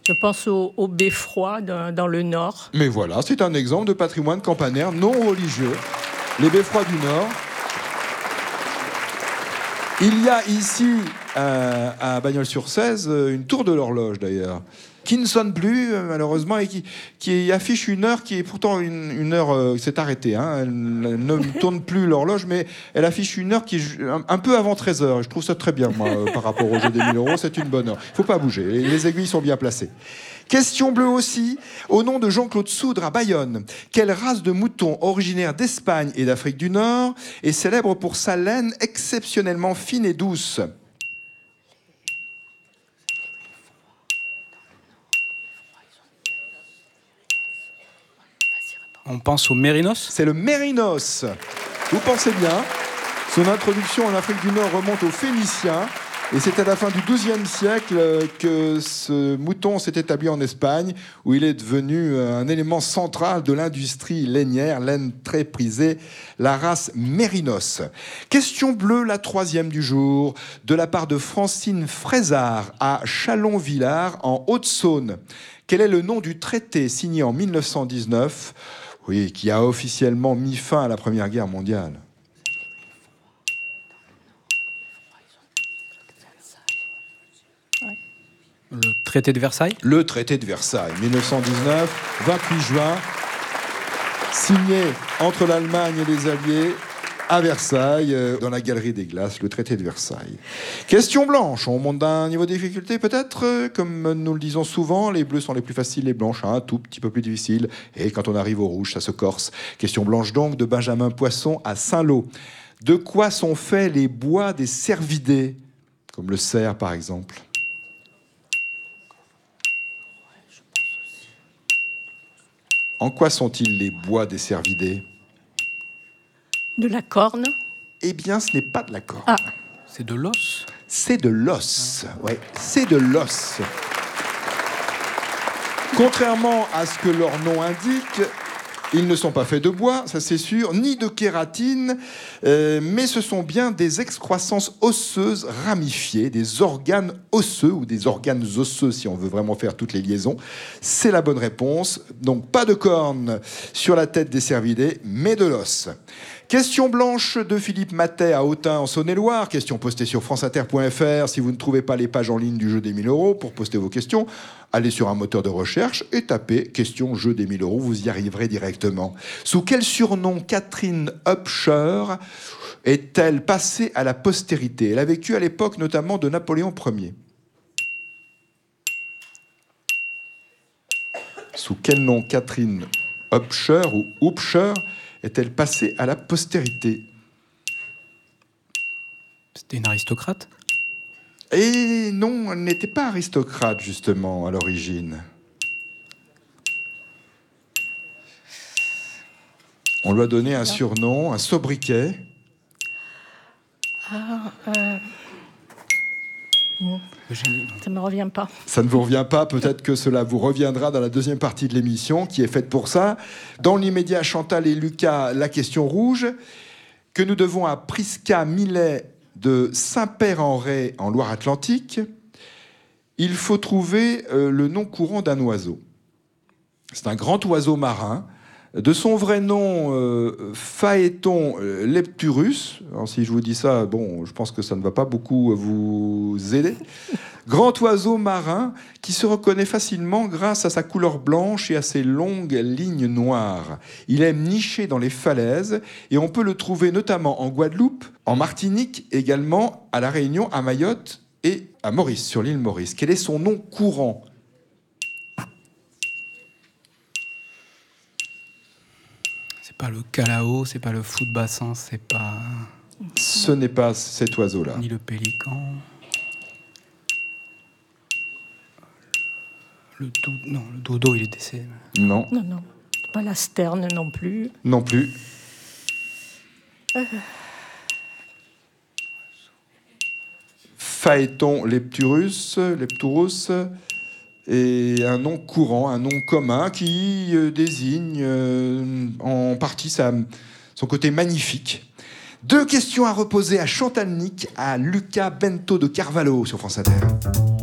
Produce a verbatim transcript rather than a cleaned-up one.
Je pense au, au beffroi dans, dans le Nord. Mais voilà, c'est un exemple de patrimoine campanaire non religieux. Les beffrois du Nord. Il y a ici, euh, à Bagnols-sur-Cèze, une tour de l'horloge d'ailleurs, qui ne sonne plus malheureusement et qui, qui affiche une heure qui est pourtant une, une heure euh, s'est arrêtée. Hein. Elle, elle ne tourne plus l'horloge, mais elle affiche une heure qui est un, un peu avant treize heures. Je trouve ça très bien, moi, euh, par rapport au jeu des mille euros. C'est une bonne heure. Il ne faut pas bouger. Les, les aiguilles sont bien placées. Question bleue aussi, au nom de Jean-Claude Soudre à Bayonne. Quelle race de mouton originaire d'Espagne et d'Afrique du Nord est célèbre pour sa laine exceptionnellement fine et douce? On pense au mérinos? C'est le mérinos. Vous pensez bien. Son introduction en Afrique du Nord remonte aux Phéniciens. Et c'est à la fin du douzième siècle que ce mouton s'est établi en Espagne, où il est devenu un élément central de l'industrie lainière, laine très prisée, la race mérinos. Question bleue, la troisième du jour, de la part de Francine Frézard à Chalon-Villars, en Haute-Saône. Quel est le nom du traité signé en mille neuf cent dix-neuf, oui, qui a officiellement mis fin à la Première Guerre mondiale? Le traité de Versailles? Le traité de Versailles, mille neuf cent dix-neuf, vingt-huit juin, signé entre l'Allemagne et les Alliés à Versailles, euh, dans la Galerie des Glaces, le traité de Versailles. Question blanche, on monte d'un niveau de difficulté peut-être, euh, comme nous le disons souvent, les bleus sont les plus faciles, les blanches un tout petit peu plus difficiles, et quand on arrive au rouge, ça se corse. Question blanche donc, de Benjamin Poisson à Saint-Lô. De quoi sont faits les bois des cervidés, comme le cerf par exemple? En quoi sont-ils les bois des cervidés? De la corne? Eh bien, ce n'est pas de la corne. Ah. C'est de l'os? C'est de l'os. Ouais, c'est de l'os. Contrairement à ce que leur nom indique, ils ne sont pas faits de bois, ça c'est sûr, ni de kératine, euh, mais ce sont bien des excroissances osseuses ramifiées, des organes osseux ou des organes osseux si on veut vraiment faire toutes les liaisons. C'est la bonne réponse. Donc pas de cornes sur la tête des cervidés, mais de l'os. Question blanche de Philippe Matet à Autun en Saône-et-Loire. Question postée sur franceinter point f r. Si vous ne trouvez pas les pages en ligne du jeu des mille euros pour poster vos questions, allez sur un moteur de recherche et tapez « Question jeu des mille euros ». Vous y arriverez directement. Sous quel surnom Catherine Upshur est-elle passée à la postérité? Elle a vécu à l'époque notamment de Napoléon Ier. Sous quel nom Catherine Upshur ou Upshur est-elle passée à la postérité? C'était une aristocrate? Et non, elle n'était pas aristocrate, justement, à l'origine. On lui a donné un surnom, un sobriquet. Ah, euh... Ça ne me revient pas. Ça ne vous revient pas, peut-être que cela vous reviendra dans la deuxième partie de l'émission qui est faite pour ça. Dans l'immédiat, Chantal et Lucas, la question rouge, que nous devons à Prisca Millet de Saint-Père-en-Retz en Loire-Atlantique. Il faut trouver euh, le nom courant d'un oiseau. C'est un grand oiseau marin. De son vrai nom, euh, Phaéton euh, lepturus. Alors, si je vous dis ça, bon, je pense que ça ne va pas beaucoup vous aider. Grand oiseau marin qui se reconnaît facilement grâce à sa couleur blanche et à ses longues lignes noires. Il aime nicher dans les falaises et on peut le trouver notamment en Guadeloupe, en Martinique, également à La Réunion, à Mayotte et à Maurice, sur l'île Maurice. Quel est son nom courant ? C'est pas le calao, c'est pas le fou de bassin, c'est pas... Ce n'est pas cet oiseau-là. Ni le pélican. Le do... Non, le dodo, il est décédé. Non. Non, non. Pas la sterne non plus. Non plus. Euh... Phaéton lepturus, lepturus, est un nom courant, un nom commun qui euh, désigne euh, en partie sa, son côté magnifique. Deux questions à reposer à Chantal Nick, à Lucas Bento de Carvalho sur France Inter.